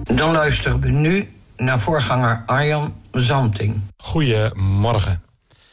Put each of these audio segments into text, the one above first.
Dan luisteren we nu naar voorganger Arjan Zanting. Goedemorgen.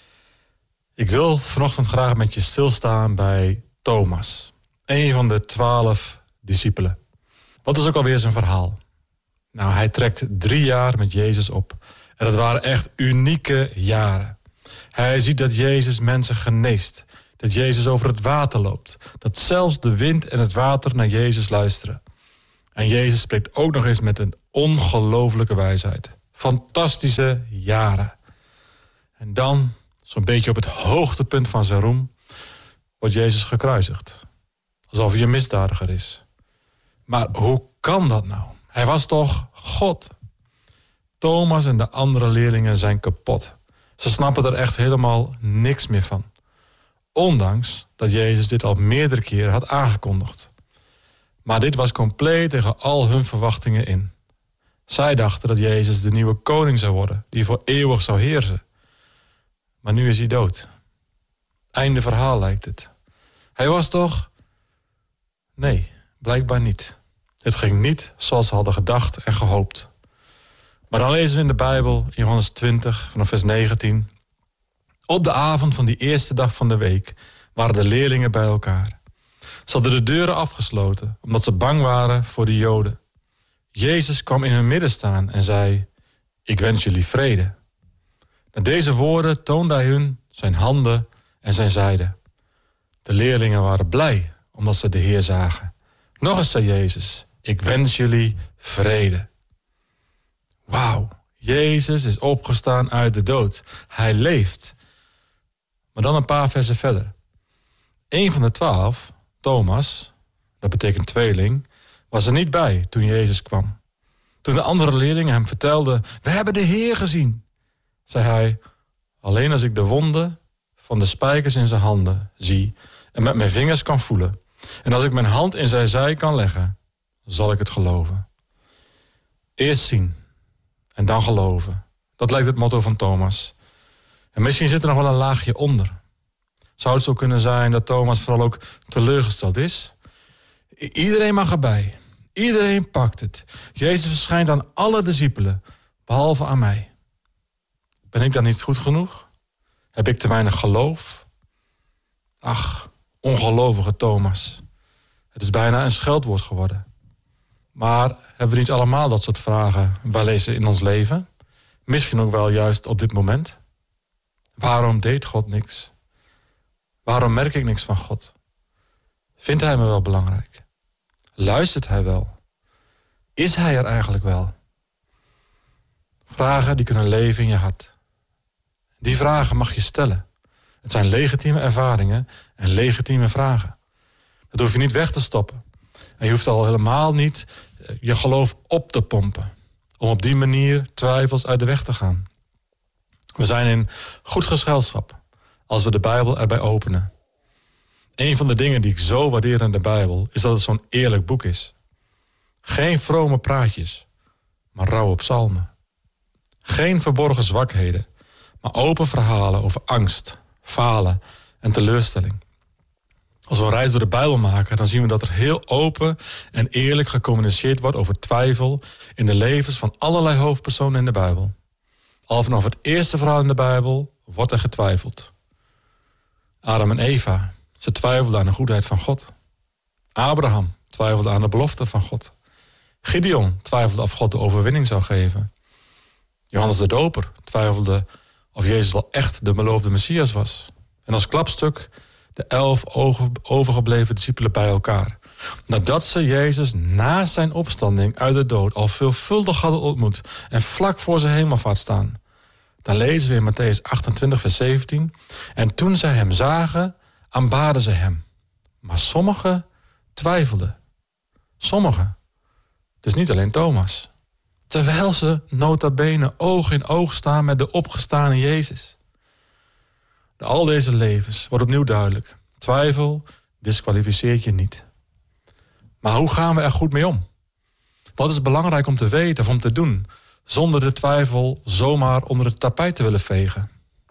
Ik wil vanochtend graag met je stilstaan bij Thomas, een van de 12 discipelen. Wat is ook alweer zijn verhaal? Nou, hij trekt 3 jaar met Jezus op. En dat waren echt unieke jaren. Hij ziet dat Jezus mensen geneest. Dat Jezus over het water loopt. Dat zelfs de wind en het water naar Jezus luisteren. En Jezus spreekt ook nog eens met een ongelooflijke wijsheid. Fantastische jaren. En dan, zo'n beetje op het hoogtepunt van zijn roem, wordt Jezus gekruisigd. Alsof hij een misdadiger is. Maar hoe kan dat nou? Hij was toch God? Thomas en de andere leerlingen zijn kapot. Ze snappen er echt helemaal niks meer van. Ondanks dat Jezus dit al meerdere keren had aangekondigd. Maar dit was compleet tegen al hun verwachtingen in. Zij dachten dat Jezus de nieuwe koning zou worden, die voor eeuwig zou heersen. Maar nu is hij dood. Einde verhaal lijkt het. Hij was toch? Nee, blijkbaar niet. Het ging niet zoals ze hadden gedacht en gehoopt. Maar dan lezen we in de Bijbel, in Johannes 20, vanaf vers 19... Op de avond van die eerste dag van de week waren de leerlingen bij elkaar. Ze hadden de deuren afgesloten, omdat ze bang waren voor de Joden. Jezus kwam in hun midden staan en zei: Ik wens jullie vrede. Na deze woorden toonde hij hun zijn handen en zijn zijde. De leerlingen waren blij, omdat ze de Heer zagen. Nog eens zei Jezus: Ik wens jullie vrede. Wauw, Jezus is opgestaan uit de dood. Hij leeft. Maar dan een paar versen verder. Een van de 12, Thomas, dat betekent tweeling, was er niet bij toen Jezus kwam. Toen de andere leerlingen hem vertelden: We hebben de Heer gezien, zei hij: Alleen als ik de wonden van de spijkers in zijn handen zie en met mijn vingers kan voelen, en als ik mijn hand in zijn zij kan leggen, zal ik het geloven. Eerst zien en dan geloven. Dat lijkt het motto van Thomas. En misschien zit er nog wel een laagje onder. Zou het zo kunnen zijn dat Thomas vooral ook teleurgesteld is? Iedereen mag erbij. Iedereen pakt het. Jezus verschijnt aan alle discipelen, behalve aan mij. Ben ik dan niet goed genoeg? Heb ik te weinig geloof? Ach, ongelovige Thomas. Het is bijna een scheldwoord geworden. Maar hebben we niet allemaal dat soort vragen wel eens in ons leven? Misschien ook wel juist op dit moment. Waarom deed God niks? Waarom merk ik niks van God? Vindt hij me wel belangrijk? Luistert hij wel? Is hij er eigenlijk wel? Vragen die kunnen leven in je hart. Die vragen mag je stellen. Het zijn legitieme ervaringen en legitieme vragen. Dat hoef je niet weg te stoppen. En je hoeft al helemaal niet je geloof op te pompen. Om op die manier twijfels uit de weg te gaan. We zijn in goed gezelschap als we de Bijbel erbij openen. Een van de dingen die ik zo waardeer aan de Bijbel is dat het zo'n eerlijk boek is. Geen vrome praatjes, maar rauwe psalmen. Geen verborgen zwakheden, maar open verhalen over angst, falen en teleurstelling. Als we een reis door de Bijbel maken, dan zien we dat er heel open en eerlijk gecommuniceerd wordt over twijfel in de levens van allerlei hoofdpersonen in de Bijbel. Al vanaf het eerste verhaal in de Bijbel wordt er getwijfeld. Adam en Eva, ze twijfelden aan de goedheid van God. Abraham twijfelde aan de belofte van God. Gideon twijfelde of God de overwinning zou geven. Johannes de Doper twijfelde of Jezus wel echt de beloofde Messias was. En als klapstuk de 11 overgebleven discipelen bij elkaar. Nadat ze Jezus na zijn opstanding uit de dood al veelvuldig hadden ontmoet en vlak voor zijn hemelvaart staan. Dan lezen we in Mattheüs 28 vers 17. En toen zij hem zagen, aanbaden ze hem. Maar sommigen twijfelden. Sommigen. Dus niet alleen Thomas. Terwijl ze nota bene oog in oog staan met de opgestane Jezus. Al deze levens wordt opnieuw duidelijk. Twijfel disqualificeert je niet. Maar hoe gaan we er goed mee om? Wat is belangrijk om te weten of om te doen, zonder de twijfel zomaar onder het tapijt te willen vegen?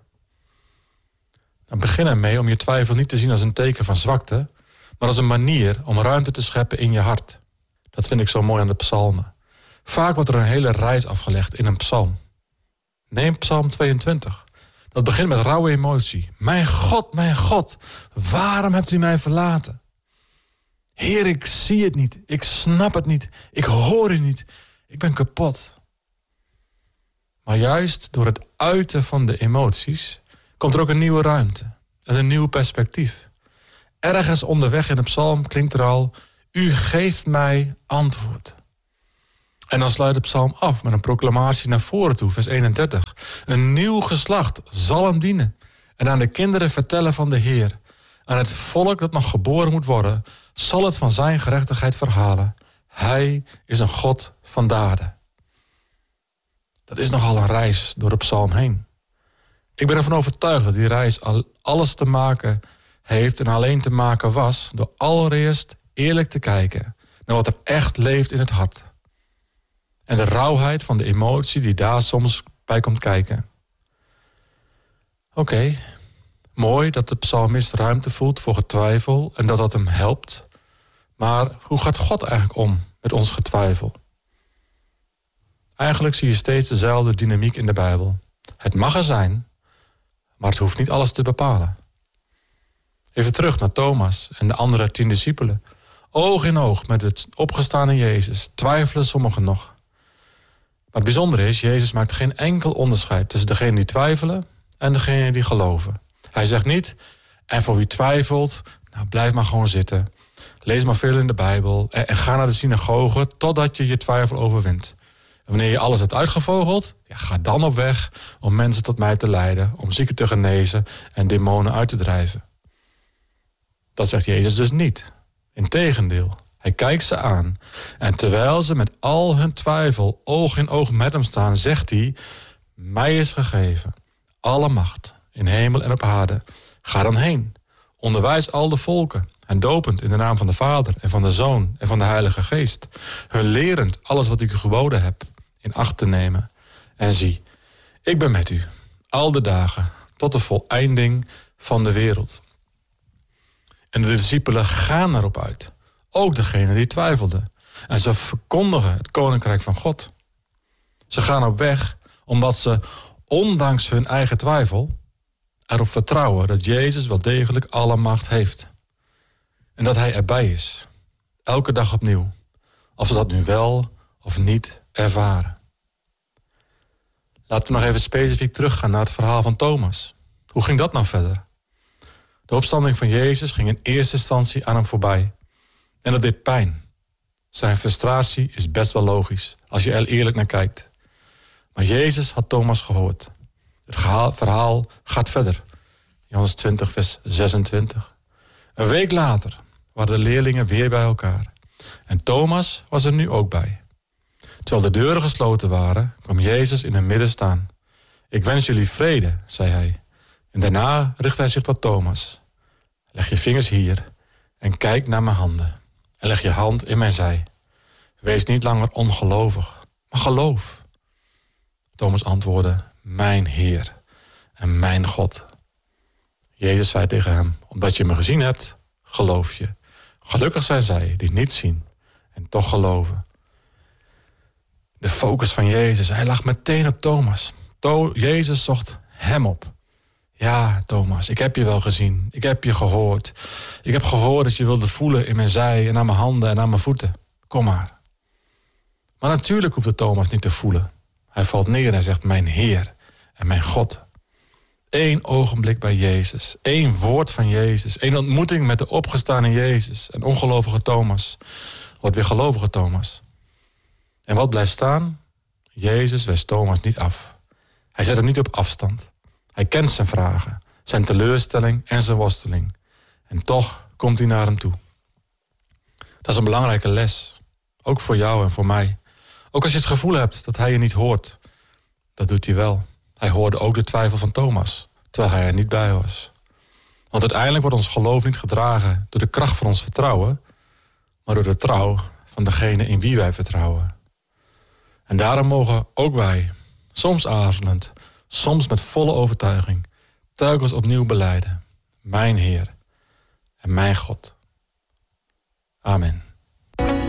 Dan begin ermee om je twijfel niet te zien als een teken van zwakte, maar als een manier om ruimte te scheppen in je hart. Dat vind ik zo mooi aan de psalmen. Vaak wordt er een hele reis afgelegd in een psalm. Neem psalm 22. Dat begint met rauwe emotie. Mijn God, waarom hebt u mij verlaten? Heer, ik zie het niet. Ik snap het niet. Ik hoor u niet. Ik ben kapot. Maar juist door het uiten van de emoties komt er ook een nieuwe ruimte en een nieuw perspectief. Ergens onderweg in de psalm klinkt er al: u geeft mij antwoord. En dan sluit de psalm af met een proclamatie naar voren toe, vers 31. Een nieuw geslacht zal hem dienen en aan de kinderen vertellen van de Heer. Aan het volk dat nog geboren moet worden, zal het van zijn gerechtigheid verhalen. Hij is een God van daden. Dat is nogal een reis door de psalm heen. Ik ben ervan overtuigd dat die reis alles te maken heeft en alleen te maken was door allereerst eerlijk te kijken naar wat er echt leeft in het hart. En de rauwheid van de emotie die daar soms bij komt kijken. Oké, mooi dat de psalmist ruimte voelt voor getwijfel en dat hem helpt. Maar hoe gaat God eigenlijk om met ons getwijfel? Eigenlijk zie je steeds dezelfde dynamiek in de Bijbel. Het mag er zijn, maar het hoeft niet alles te bepalen. Even terug naar Thomas en de andere 10 discipelen. Oog in oog met het opgestane Jezus twijfelen sommigen nog. Maar het bijzondere is, Jezus maakt geen enkel onderscheid tussen degenen die twijfelen en degenen die geloven. Hij zegt niet, en voor wie twijfelt, nou, blijf maar gewoon zitten. Lees maar veel in de Bijbel en ga naar de synagoge totdat je je twijfel overwint. En wanneer je alles hebt uitgevogeld, ja, ga dan op weg om mensen tot mij te leiden, om zieken te genezen en demonen uit te drijven. Dat zegt Jezus dus niet. Integendeel, hij kijkt ze aan. En terwijl ze met al hun twijfel oog in oog met hem staan, zegt hij: mij is gegeven alle macht in hemel en op aarde. Ga dan heen. Onderwijs al de volken en dopend in de naam van de Vader en van de Zoon en van de Heilige Geest. Hun lerend alles wat ik u geboden heb in acht te nemen. En zie, ik ben met u al de dagen tot de voleinding van de wereld. En de discipelen gaan erop uit. Ook degenen die twijfelden. En ze verkondigen het koninkrijk van God. Ze gaan op weg omdat ze, ondanks hun eigen twijfel, erop vertrouwen dat Jezus wel degelijk alle macht heeft. En dat hij erbij is. Elke dag opnieuw. Of ze dat nu wel of niet ervaren. Laten we nog even specifiek teruggaan naar het verhaal van Thomas. Hoe ging dat nou verder? De opstanding van Jezus ging in eerste instantie aan hem voorbij. En dat deed pijn. Zijn frustratie is best wel logisch, als je er eerlijk naar kijkt. Maar Jezus had Thomas gehoord. Het verhaal gaat verder. Johannes 20, vers 26. Een week later waren de leerlingen weer bij elkaar. En Thomas was er nu ook bij. Terwijl de deuren gesloten waren, kwam Jezus in hun midden staan. Ik wens jullie vrede, zei hij. En daarna richtte hij zich tot Thomas. Leg je vingers hier en kijk naar mijn handen. En leg je hand in mijn zij. Wees niet langer ongelovig, maar geloof. Thomas antwoordde, mijn Heer en mijn God. Jezus zei tegen hem, omdat je me gezien hebt, geloof je. Gelukkig zijn zij die niet zien en toch geloven. De focus van Jezus, hij lag meteen op Thomas. Jezus zocht hem op. Ja, Thomas, ik heb je wel gezien. Ik heb je gehoord. Ik heb gehoord dat je wilde voelen in mijn zij en aan mijn handen en aan mijn voeten. Kom maar. Maar natuurlijk hoefde Thomas niet te voelen. Hij valt neer en zegt, mijn Heer en mijn God. 1 ogenblik bij Jezus. 1 woord van Jezus. 1 ontmoeting met de opgestane Jezus. En ongelovige Thomas wordt weer gelovige Thomas. En wat blijft staan? Jezus wijst Thomas niet af. Hij zet hem niet op afstand. Hij kent zijn vragen, zijn teleurstelling en zijn worsteling. En toch komt hij naar hem toe. Dat is een belangrijke les. Ook voor jou en voor mij. Ook als je het gevoel hebt dat hij je niet hoort. Dat doet hij wel. Hij hoorde ook de twijfel van Thomas, terwijl hij er niet bij was. Want uiteindelijk wordt ons geloof niet gedragen door de kracht van ons vertrouwen, maar door de trouw van degene in wie wij vertrouwen. En daarom mogen ook wij, soms aarzelend, soms met volle overtuiging, telkens opnieuw belijden. Mijn Heer en mijn God. Amen.